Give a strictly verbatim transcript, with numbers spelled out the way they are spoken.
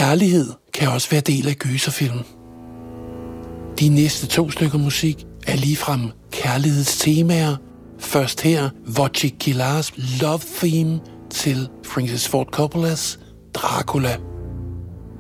kærlighed kan også være del af gyserfilm. De næste to stykker musik er ligefrem kærlighedstemaer. Først her Wojciech Kilaras Love Theme til Francis Ford Coppolas Dracula.